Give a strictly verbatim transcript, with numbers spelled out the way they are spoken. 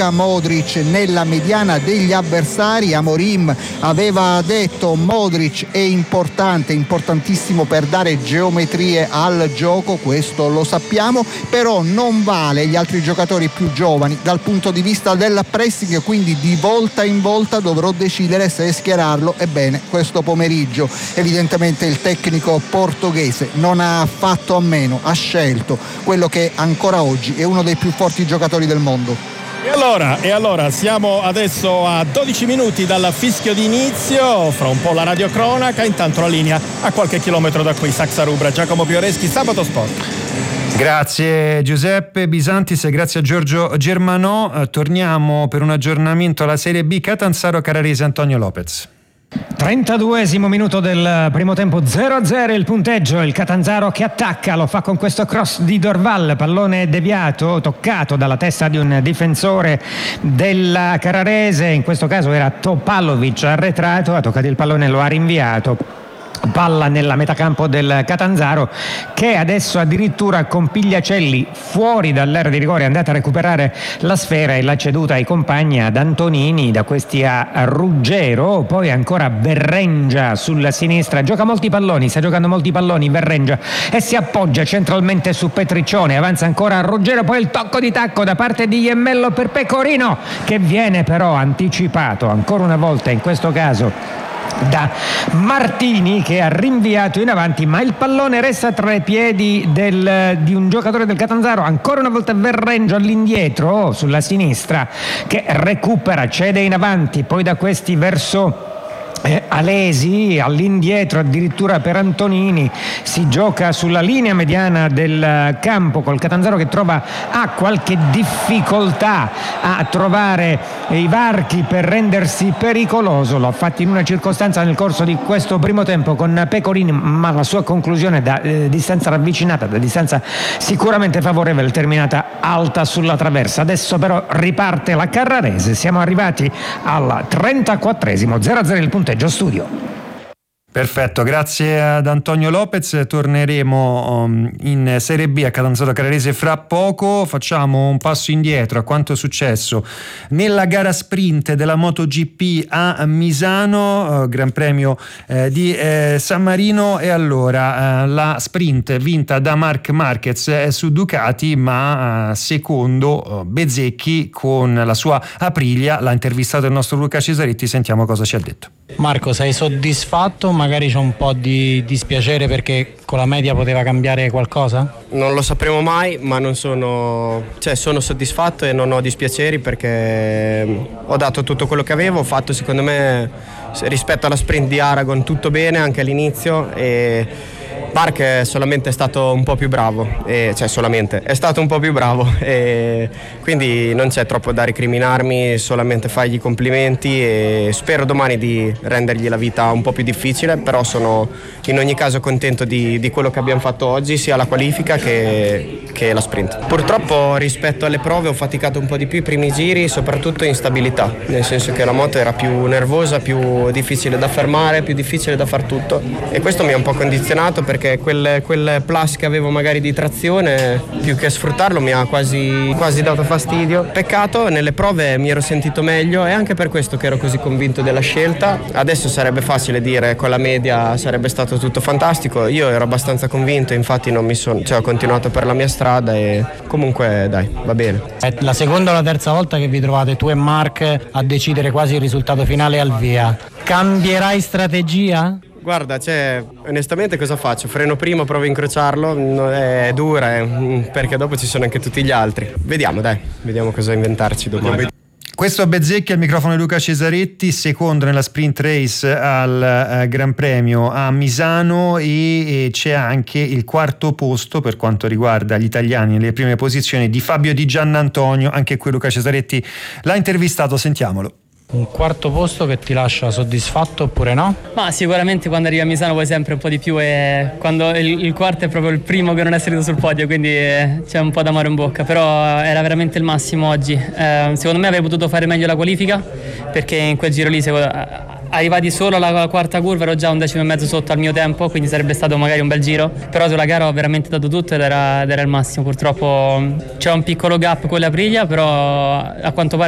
Luka Modric nella mediana degli avversari. Amorim aveva detto Modric è importante, importantissimo per dare geometrie al gioco, questo lo sappiamo, però non vale gli altri giocatori più giovani dal punto di vista del pressing, quindi di volta in volta dovrò decidere se schierarlo. Ebbene, questo pomeriggio evidentemente il tecnico portoghese non ha fatto a meno, ha scelto quello che ancora oggi è uno dei più forti giocatori del mondo. E allora, e allora siamo adesso a dodici minuti dal fischio di inizio, fra un po' la radiocronaca, intanto la linea a qualche chilometro da qui. Saxa Rubra, Giacomo Pioreschi, Sabato Sport. Grazie Giuseppe Bisantis e grazie a Giorgio Germanò. Eh, torniamo per un aggiornamento alla Serie B. Catanzaro Carrarese, Antonio Lopez. trentaduesimo minuto del primo tempo, zero a zero il punteggio. Il Catanzaro che attacca, lo fa con questo cross di Dorval, pallone deviato, toccato dalla testa di un difensore della Carrarese, in questo caso era Topalovic, arretrato, ha toccato il pallone e lo ha rinviato. Palla nella metacampo del Catanzaro che adesso addirittura con Pigliacelli fuori dall'area di rigore è andata a recuperare la sfera e l'ha ceduta ai compagni, ad Antonini, da questi a Ruggero, poi ancora Verrengia sulla sinistra, gioca molti palloni, sta giocando molti palloni Verrengia e si appoggia centralmente su Petriccione, avanza ancora a Ruggero, poi il tocco di tacco da parte di Iemmello per Pecorino che viene però anticipato ancora una volta in questo caso da Martini che ha rinviato in avanti, ma il pallone resta tra i piedi del, di un giocatore del Catanzaro. Ancora una volta Verrengia all'indietro sulla sinistra che recupera, cede in avanti, poi da questi verso Eh, Alesi, all'indietro addirittura per Antonini, si gioca sulla linea mediana del campo col Catanzaro che trova ha qualche difficoltà a trovare i varchi per rendersi pericoloso. Lo ha fatto in una circostanza nel corso di questo primo tempo con Pecorini, ma la sua conclusione da eh, distanza ravvicinata, da distanza sicuramente favorevole, terminata alta sulla traversa. Adesso però riparte la Carrarese, siamo arrivati al trentaquattresimo, zero a zero il punteggio studio. Perfetto, grazie ad Antonio Lopez. Torneremo um, in Serie B a Catanzaro Carrarese fra poco. Facciamo un passo indietro a quanto è successo nella gara sprint della MotoGP a Misano, uh, Gran Premio eh, di eh, San Marino. E allora uh, la sprint vinta da Marc Marquez eh, su Ducati, ma uh, secondo uh, Bezzecchi con la sua Aprilia. L'ha intervistato il nostro Luca Cesaretti, sentiamo cosa ci ha detto. Marco, sei soddisfatto? Magari c'è un po' di dispiacere perché con la media poteva cambiare qualcosa? Non lo sapremo mai, ma non sono, cioè sono soddisfatto e non ho dispiaceri perché ho dato tutto quello che avevo, ho fatto secondo me rispetto alla sprint di Aragon tutto bene anche all'inizio e Marc è solamente stato un po' più bravo, e, cioè solamente, è stato un po' più bravo e quindi non c'è troppo da recriminarmi, solamente fargli complimenti e spero domani di rendergli la vita un po' più difficile, però sono in ogni caso contento di, di quello che abbiamo fatto oggi, sia la qualifica che, che la sprint. Purtroppo rispetto alle prove ho faticato un po' di più i primi giri, soprattutto in stabilità, nel senso che la moto era più nervosa, più difficile da fermare, più difficile da far tutto e questo mi ha un po' condizionato perché perché quel, quel plus che avevo magari di trazione più che sfruttarlo mi ha quasi, quasi dato fastidio. Peccato, nelle prove mi ero sentito meglio e anche per questo che ero così convinto della scelta. Adesso sarebbe facile dire con la media sarebbe stato tutto fantastico, io ero abbastanza convinto, infatti non mi sono, cioè ho continuato per la mia strada e comunque dai, va bene. È la seconda o la terza volta che vi trovate tu e Marc a decidere quasi il risultato finale al via. Cambierai strategia? Guarda, cioè, onestamente cosa faccio? Freno prima, provo a incrociarlo, è dura, eh, perché dopo ci sono anche tutti gli altri. Vediamo, dai, vediamo cosa inventarci domani. Questo Bezzecchi al microfono di Luca Cesaretti, secondo nella sprint race al uh, Gran Premio a Misano e, e c'è anche il quarto posto per quanto riguarda gli italiani nelle prime posizioni di Fabio Di Giannantonio, anche qui Luca Cesaretti l'ha intervistato, sentiamolo. Un quarto posto che ti lascia soddisfatto oppure no? Ma sicuramente quando arrivi a Misano vuoi sempre un po' di più e quando il, il quarto è proprio il primo che non è salito sul podio, quindi c'è un po' d'amaro in bocca, però era veramente il massimo oggi. Eh, secondo me avrei potuto fare meglio la qualifica perché in quel giro lì arrivati solo alla quarta curva ero già un decimo e mezzo sotto al mio tempo, quindi sarebbe stato magari un bel giro, però sulla gara ho veramente dato tutto ed era, ed era il massimo. Purtroppo c'è un piccolo gap con l'Aprilia, però a quanto pare